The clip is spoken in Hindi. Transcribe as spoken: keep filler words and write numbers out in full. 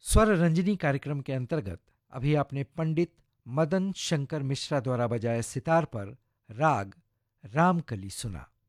स्वर रंजनी कार्यक्रम के अंतर्गत अभी आपने पंडित मदन शंकर मिश्रा द्वारा बजाए सितार पर राग रामकली सुना।